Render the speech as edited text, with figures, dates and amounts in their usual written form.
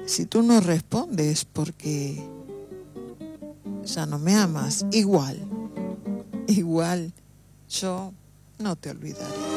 Si tú no respondes porque ya no me amas, igual yo no te olvidaré.